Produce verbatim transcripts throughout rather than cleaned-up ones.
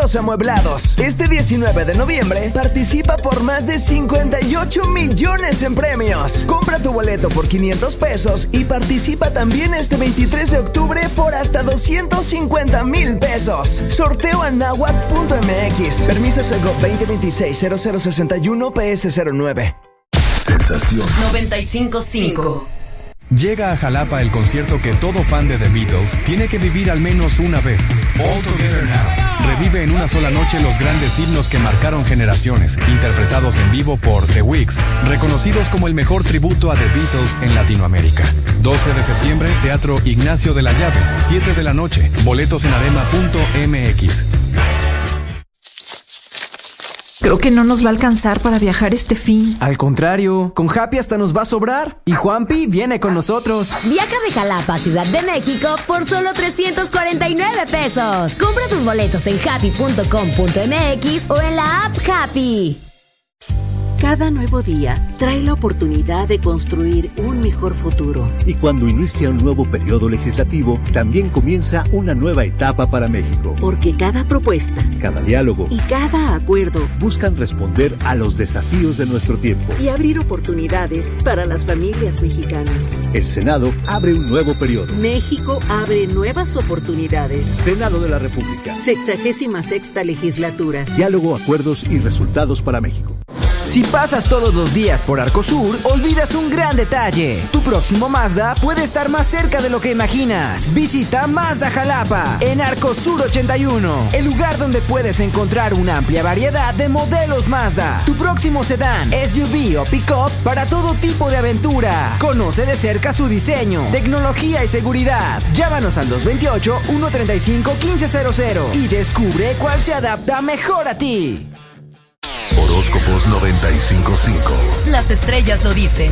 Muros Amueblados. Este diecinueve de noviembre participa por más de cincuenta y ocho millones en premios. Compra tu boleto por quinientos pesos y participa también este veintitrés de octubre por hasta doscientos cincuenta mil pesos. Sorteo a nahuatl punto m x. Permiso Sego veinte veintiséis cero cero sesenta y uno P S cero nueve. Sensación noventa y cinco punto cinco. Llega a Jalapa el concierto que todo fan de The Beatles tiene que vivir al menos una vez. All Together Now. Revive en una sola noche los grandes himnos que marcaron generaciones, interpretados en vivo por The Weeks, reconocidos como el mejor tributo a The Beatles en Latinoamérica. doce de septiembre, Teatro Ignacio de la Llave, siete de la noche. Boletos en arema punto m x. Creo que no nos va a alcanzar para viajar este fin. Al contrario, con Happy hasta nos va a sobrar. Y Juanpi viene con nosotros. Viaja de Jalapa a Ciudad de México por solo trescientos cuarenta y nueve pesos. Compra tus boletos en happy punto com punto m x o en la app Happy. Cada nuevo día trae la oportunidad de construir un mejor futuro. Y cuando inicia un nuevo periodo legislativo, también comienza una nueva etapa para México. Porque cada propuesta, cada diálogo y cada acuerdo buscan responder a los desafíos de nuestro tiempo y abrir oportunidades para las familias mexicanas. El Senado abre un nuevo periodo. México abre nuevas oportunidades. Senado de la República. Sexagésima sexta legislatura. Diálogo, acuerdos y resultados para México. Si pasas todos los días por Arcosur, olvidas un gran detalle. Tu próximo Mazda puede estar más cerca de lo que imaginas. Visita Mazda Jalapa en Arcosur ochenta y uno, el lugar donde puedes encontrar una amplia variedad de modelos Mazda. Tu próximo sedán, S U V o pick-up para todo tipo de aventura. Conoce de cerca su diseño, tecnología y seguridad. Llámanos al dos veintiocho, uno treinta y cinco, quince cero cero y descubre cuál se adapta mejor a ti. Horóscopos noventa y cinco punto cinco. Las estrellas lo dicen.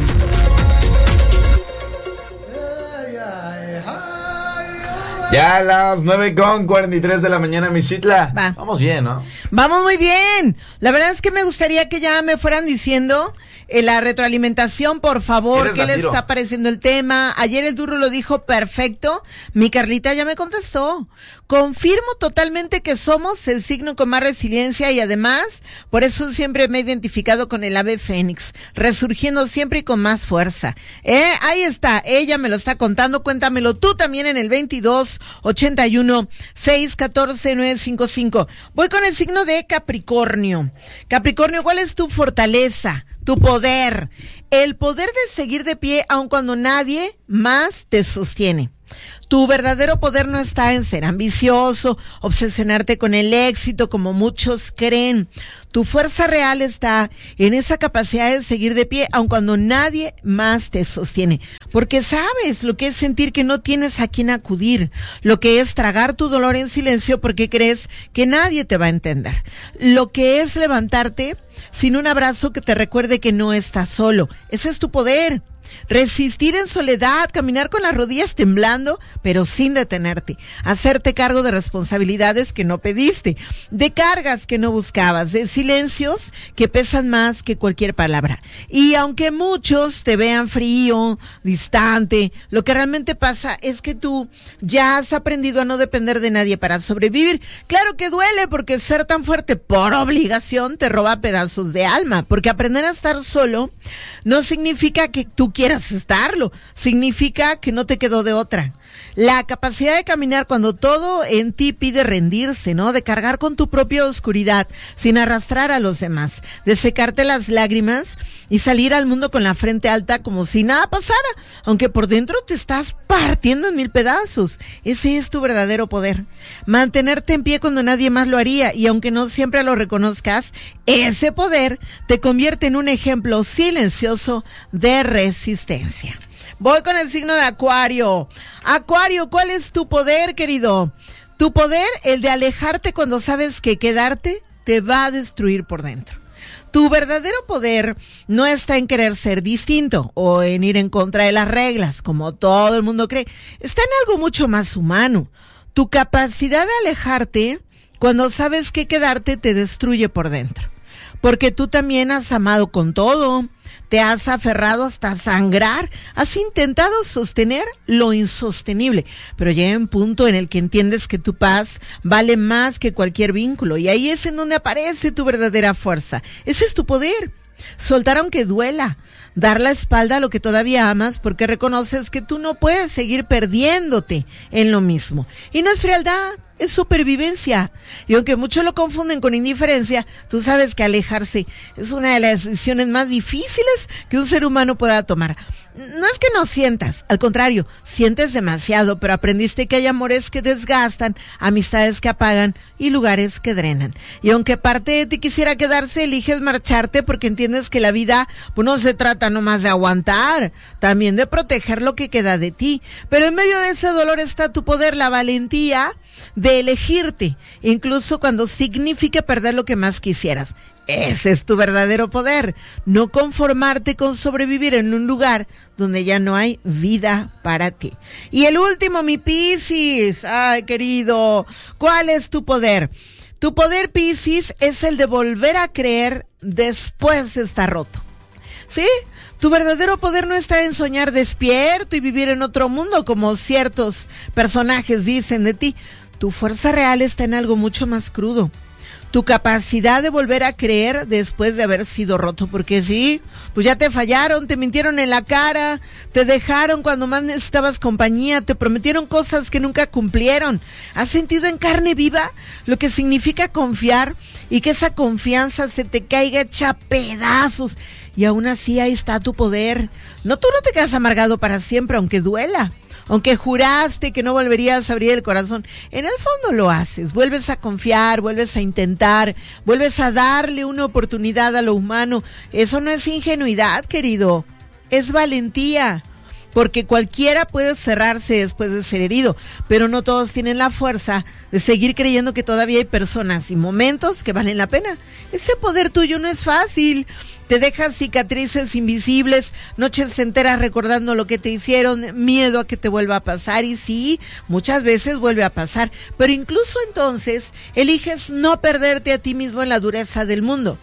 Ya a las nueve con cuarenta y tres de la mañana, mi Chitla. Va. Vamos bien, ¿no? Vamos muy bien. La verdad es que me gustaría que ya me fueran diciendo eh, la retroalimentación, por favor. ¿Qué les está pareciendo el tema? Ayer el Duro lo dijo perfecto. Mi Carlita ya me contestó. Confirmo totalmente que somos el signo con más resiliencia y además, por eso siempre me he identificado con el ave fénix, resurgiendo siempre y con más fuerza. Eh, ahí está, ella me lo está contando, cuéntamelo tú también en el veintidós, ochenta y uno, seiscientos catorce, novecientos cincuenta y cinco. Voy con el signo de Capricornio. Capricornio, ¿cuál es tu fortaleza? Tu poder. El poder de seguir de pie aun cuando nadie más te sostiene. Tu verdadero poder no está en ser ambicioso, obsesionarte con el éxito como muchos creen. Tu fuerza real está en esa capacidad de seguir de pie aun cuando nadie más te sostiene. Porque sabes lo que es sentir que no tienes a quién acudir, lo que es tragar tu dolor en silencio porque crees que nadie te va a entender, lo que es levantarte sin un abrazo que te recuerde que no estás solo. Ese es tu poder. Resistir en soledad, caminar con las rodillas temblando, pero sin detenerte. Hacerte cargo de responsabilidades que no pediste, de cargas que no buscabas, de silencios que pesan más que cualquier palabra. Y aunque muchos te vean frío, distante, lo que realmente pasa es que tú ya has aprendido a no depender de nadie para sobrevivir. Claro que duele porque ser tan fuerte por obligación te roba pedazos de alma, porque aprender a estar solo no significa que tú quieras estarlo, significa que no te quedó de otra. La capacidad de caminar cuando todo en ti pide rendirse, ¿no? De cargar con tu propia oscuridad sin arrastrar a los demás, de secarte las lágrimas y salir al mundo con la frente alta como si nada pasara, aunque por dentro te estás partiendo en mil pedazos. Ese es tu verdadero poder. Mantenerte en pie cuando nadie más lo haría y aunque no siempre lo reconozcas, ese poder te convierte en un ejemplo silencioso de resistencia. Voy con el signo de Acuario. Acuario, ¿cuál es tu poder, querido? Tu poder, el de alejarte cuando sabes que quedarte te va a destruir por dentro. Tu verdadero poder no está en querer ser distinto o en ir en contra de las reglas, como todo el mundo cree. Está en algo mucho más humano. Tu capacidad de alejarte cuando sabes que quedarte te destruye por dentro. Porque tú también has amado con todo, te has aferrado hasta sangrar, has intentado sostener lo insostenible, pero llega un punto en el que entiendes que tu paz vale más que cualquier vínculo, y ahí es en donde aparece tu verdadera fuerza. Ese es tu poder. Soltar aunque duela, dar la espalda a lo que todavía amas porque reconoces que tú no puedes seguir perdiéndote en lo mismo. Y no es frialdad, es supervivencia. Y aunque muchos lo confunden con indiferencia, tú sabes que alejarse es una de las decisiones más difíciles que un ser humano pueda tomar. No es que no sientas, al contrario, sientes demasiado, pero aprendiste que hay amores que desgastan, amistades que apagan y lugares que drenan. Y aunque parte de ti quisiera quedarse, eliges marcharte porque entiendes que la vida pues, no se trata nomás de aguantar, también de proteger lo que queda de ti. Pero en medio de ese dolor está tu poder, la valentía de elegirte, incluso cuando signifique perder lo que más quisieras. Ese es tu verdadero poder, no conformarte con sobrevivir en un lugar donde ya no hay vida para ti. Y el último, mi Piscis, ay querido, ¿cuál es tu poder? Tu poder, Piscis, es el de volver a creer después de estar roto. ¿Sí? Tu verdadero poder no está en soñar despierto y vivir en otro mundo como ciertos personajes dicen de ti. Tu fuerza real está en algo mucho más crudo. Tu capacidad de volver a creer después de haber sido roto, porque sí, pues ya te fallaron, te mintieron en la cara, te dejaron cuando más necesitabas compañía, te prometieron cosas que nunca cumplieron. ¿Has sentido en carne viva lo que significa confiar y que esa confianza se te caiga hecha pedazos? Y aún así ahí está tu poder. No, tú no te quedas amargado para siempre, aunque duela. Aunque juraste que no volverías a abrir el corazón, en el fondo lo haces, vuelves a confiar, vuelves a intentar, vuelves a darle una oportunidad a lo humano. Eso no es ingenuidad, querido, es valentía, porque cualquiera puede cerrarse después de ser herido, pero no todos tienen la fuerza de seguir creyendo que todavía hay personas y momentos que valen la pena. Ese poder tuyo no es fácil. Te dejas cicatrices invisibles, noches enteras recordando lo que te hicieron, miedo a que te vuelva a pasar, y sí, muchas veces vuelve a pasar, pero incluso entonces eliges no perderte a ti mismo en la dureza del mundo.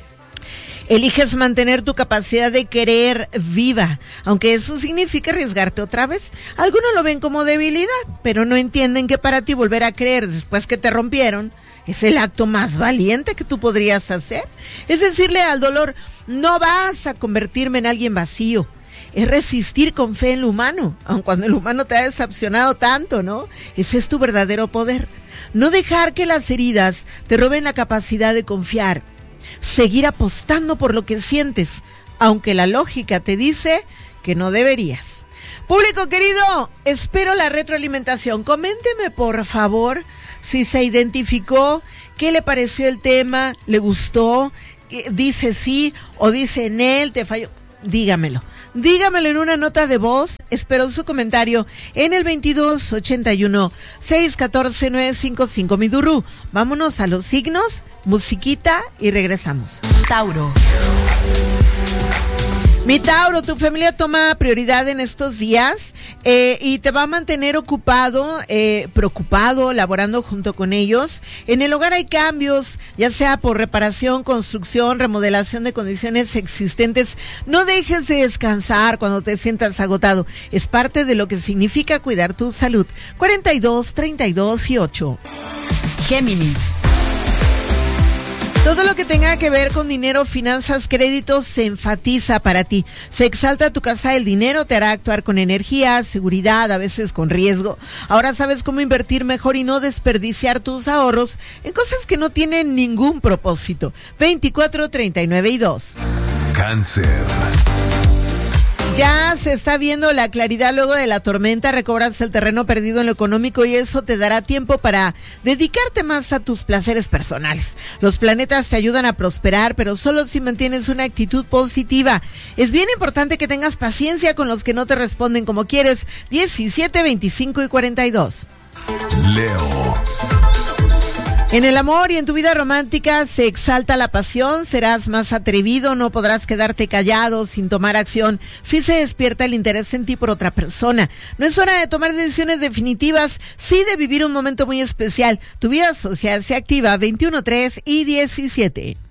Eliges mantener tu capacidad de querer viva, aunque eso significa arriesgarte otra vez. Algunos lo ven como debilidad, pero no entienden que para ti volver a creer después que te rompieron es el acto más valiente que tú podrías hacer. Es decirle al dolor, no vas a convertirme en alguien vacío. Es resistir con fe en lo humano, aun cuando el humano te ha decepcionado tanto, ¿no? Ese es tu verdadero poder. No dejar que las heridas te roben la capacidad de confiar. Seguir apostando por lo que sientes, aunque la lógica te dice que no deberías. Público querido, espero la retroalimentación. Coménteme, por favor, si se identificó, qué le pareció el tema, le gustó, dice sí o dice en él, te falló. Dígamelo. Dígamelo en una nota de voz. Espero su comentario en el veintidós ochenta y uno, seiscientos catorce, novecientos cincuenta y cinco. Mi Durú, vámonos a los signos, musiquita y regresamos. Tauro. Mi Tauro, tu familia toma prioridad en estos días eh, y te va a mantener ocupado, eh, preocupado, laborando junto con ellos. En el hogar hay cambios, ya sea por reparación, construcción, remodelación de condiciones existentes. No dejes de descansar cuando te sientas agotado. Es parte de lo que significa cuidar tu salud. cuarenta y dos, treinta y dos y ocho. Géminis. Todo lo que tenga que ver con dinero, finanzas, créditos, se enfatiza para ti. Se exalta tu casa del dinero, te hará actuar con energía, seguridad, a veces con riesgo. Ahora sabes cómo invertir mejor y no desperdiciar tus ahorros en cosas que no tienen ningún propósito. veinticuatro, treinta y nueve y dos. Cáncer. Ya se está viendo la claridad luego de la tormenta, recobras el terreno perdido en lo económico y eso te dará tiempo para dedicarte más a tus placeres personales. Los planetas te ayudan a prosperar, pero solo si mantienes una actitud positiva. Es bien importante que tengas paciencia con los que no te responden como quieres. diecisiete, veinticinco y cuarenta y dos. Leo. En el amor y en tu vida romántica se exalta la pasión, serás más atrevido, no podrás quedarte callado sin tomar acción si se despierta el interés en ti por otra persona. No es hora de tomar decisiones definitivas, sí de vivir un momento muy especial. Tu vida social se activa veintiuno, tres y diecisiete.